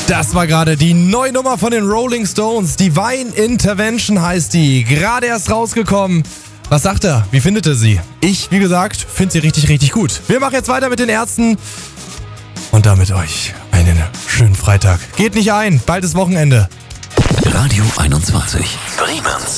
Das war gerade die neue Nummer von den Rolling Stones. Divine Intervention heißt die. Gerade erst rausgekommen. Was sagt er? Wie findet er sie? Ich, wie gesagt, finde sie richtig, richtig gut. Wir machen jetzt weiter mit den Ärzten. Und damit euch einen schönen Freitag. Geht nicht ein, bald ist Wochenende. Radio 21, Bremens